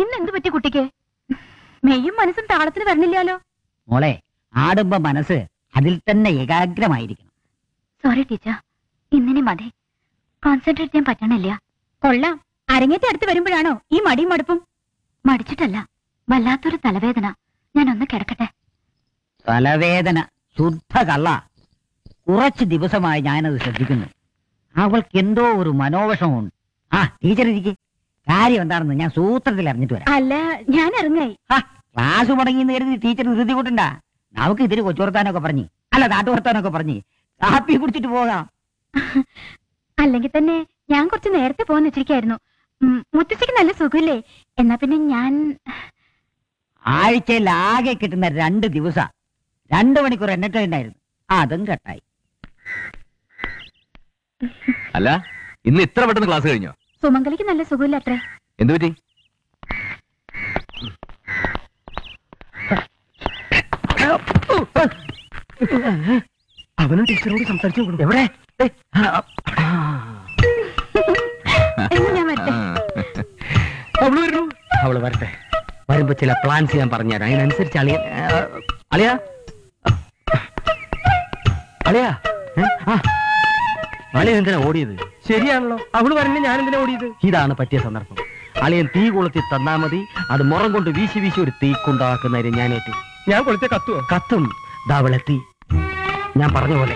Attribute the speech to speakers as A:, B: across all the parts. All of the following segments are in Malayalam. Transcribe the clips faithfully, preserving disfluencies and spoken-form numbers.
A: ഇന്ന് എന്ത് പറ്റി കുട്ടിക്ക്? മെയ്യും മനസ്സും താളത്തിന് വരണില്ലാലോ.
B: മോളെ, ആടുമ്പോ മനസ്സ് അതിൽ തന്നെ ഏകാഗ്രമായിരിക്കണം.
A: സോറി ടീച്ചർ, ഇന്നിനി മതി. കോൺസെൻട്രേറ്റ് ചെയ്യാൻ പറ്റണില്ല. കൊള്ളാം. അരങ്ങേറ്റം അടുത്ത് വരുമ്പോഴാണോ ഈ മടിയും മടുപ്പും? മടിച്ചിട്ടല്ല, വല്ലാത്തൊരു തലവേദന. ഞാനൊന്ന് കിടക്കട്ടെ.
B: തലവേദന ശുദ്ധ കള്ള. കുറച്ച് ദിവസമായി ഞാനത് ശ്രദ്ധിക്കുന്നു. അവൾക്ക് എന്തോ ഒരു മനോവിഷമുണ്ട്. ആ ടീച്ചർ ഇരിക്കെ, കാര്യം എന്താണെന്ന് ഞാൻ സൂത്രത്തിൽ അറിഞ്ഞിട്ട് വരാം.
A: അല്ല, ഞാൻ ഇറങ്ങായി.
B: ക്ലാസ് മുടങ്ങിന്ന് കരുതി ടീച്ചർ ധൃതി കൂട്ടണ്ട. നമുക്ക് ഇതിന് കൊച്ചുവർത്താനൊക്കെ പറഞ്ഞ്, അല്ല നാട്ടുവർത്താനൊക്കെ പറഞ്ഞ് കാപ്പി കുടിച്ചിട്ട് പോകാം.
A: അല്ലെങ്കിൽ തന്നെ ഞാൻ കുറച്ച് നേരത്തെ പോകാൻ വെച്ചിരിക്കായിരുന്നു. മുത്തശ്ശിക്ക് നല്ല സുഖമില്ലേ? എന്നാ പിന്നെ ഞാൻ
B: ആഴ്ചയിൽ ആകെ കിട്ടുന്ന രണ്ട് ദിവസം രണ്ടു മണിക്കൂർ എന്നിട്ട് ഉണ്ടായിരുന്നു. അതും കട്ടായി.
C: അല്ല, ഇന്ന് ഇത്ര പെട്ടെന്ന് ക്ലാസ് കഴിഞ്ഞോ?
A: സുമംഗലിക്ക് നല്ല സുഖമില്ല അത്രേ.
C: എന്തു പറ്റി?
D: അവനും ടീച്ചറോട് സംസാരിച്ചു. എവിടെ?
A: ഞാൻ വരട്ടെ.
D: അവള് വരുന്നു. അവള് വരട്ടെ. വരുമ്പോ ചില പ്ലാൻസ് ഞാൻ പറഞ്ഞുതരാം. അതിനനുസരിച്ച് അളിയ അളിയ അളിയ അളിയൻ എന്തിനാ ഓടിയത്? ശരിയാണല്ലോ, അവള് പറഞ്ഞ ഞാൻ എന്തിനാ ഓടിയത്? ഇതാണ് പറ്റിയ സന്ദർഭം. അളിയൻ തീ കൊളുത്തി തന്നാ മതി. അത് മുറം കൊണ്ട് വീശി വീശി ഒരു തീക്കുണ്ടാക്കുന്നതിന് ഞാൻ ഏറ്റു. ഞാൻ കൊളുത്തിയ കത്തുവോ? കത്തും. ദാവളെത്തി. ഞാൻ പറഞ്ഞ പോലെ.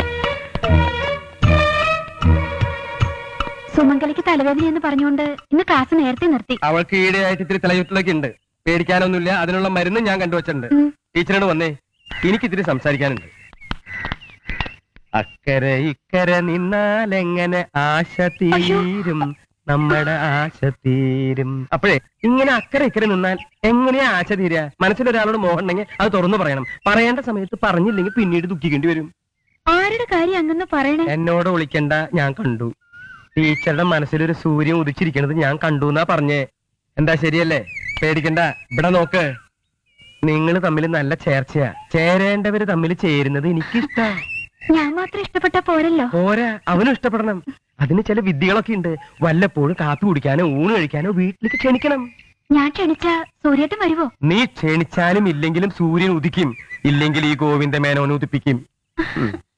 A: സുമംഗലിക്ക് തലവേദന എന്ന് പറഞ്ഞുകൊണ്ട് ഇന്ന് ക്ലാസ് നേരത്തെ നിർത്തി.
D: അവൾക്ക് ഈടെയായിട്ട് ഇത്തിരി തലയുത്തിലൊക്കെ ഉണ്ട്. പേടിക്കാനൊന്നുമില്ല. അതിനുള്ള മരുന്ന് ഞാൻ കണ്ടുവച്ചിട്ടുണ്ട്. ടീച്ചറോട് വന്നേ, എനിക്കിത്തിരി സംസാരിക്കാനുണ്ട്. അക്കരെ ഇക്കരെ നിന്നാലെങ്ങനെ ആശ തീരും, നമ്മുടെ ആശ തീരും. അപ്പോഴേ ഇങ്ങനെ അക്കരെ ഇക്കരെ നിന്നാൽ എങ്ങനെയാ ആശ തീരുക? മനസ്സിലൊരാളോട് മോഹം ഉണ്ടെങ്കിൽ അത് തുറന്നു പറയണം. പറയേണ്ട സമയത്ത് പറഞ്ഞില്ലെങ്കിൽ പിന്നീട് ദുഃഖിക്കേണ്ടി വരും.
A: ആരുടെ കാര്യം അങ്ങനെ പറയണേ?
D: എന്നോട് വിളിക്കണ്ട, ഞാൻ കണ്ടു. ടീച്ചറുടെ മനസ്സിലൊരു സൂര്യൻ ഉദിച്ചിരിക്കണത് ഞാൻ കണ്ടു എന്നാ പറഞ്ഞേ. എന്താ ശരിയല്ലേ? പേടിക്കണ്ട. ഇവിടെ നോക്ക്, നിങ്ങൾ തമ്മിൽ നല്ല ചേർച്ചയാ. ചേരേണ്ടവര് തമ്മിൽ ചേരുന്നത് എനിക്കിഷ്ടാ.
A: ഞാൻ മാത്രം ഇഷ്ടപ്പെട്ട പോരല്ലോ.
D: പോരാ, അവനും ഇഷ്ടപ്പെടണം. അതിന് ചില വിദ്യകളൊക്കെ ഉണ്ട്. വല്ലപ്പോഴും കാപ്പി കുടിക്കാനോ ഊണ് കഴിക്കാനോ വീട്ടിലേക്ക് ക്ഷണിക്കണം.
A: ഞാൻ ക്ഷണിച്ച സൂര്യേട്ടൻ വരുവോ?
D: നീ ക്ഷണിച്ചാലും ഇല്ലെങ്കിലും സൂര്യൻ ഉദിക്കും. ഇല്ലെങ്കിൽ ഈ ഗോവിന്ദ മേനോനെ ഉദിപ്പിക്കും.